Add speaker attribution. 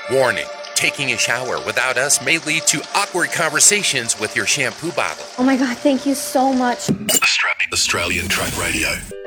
Speaker 1: Warning, taking a shower without us may lead to awkward conversations with your shampoo bottle.
Speaker 2: Oh my God, thank you so much.
Speaker 3: Australian Track Radio.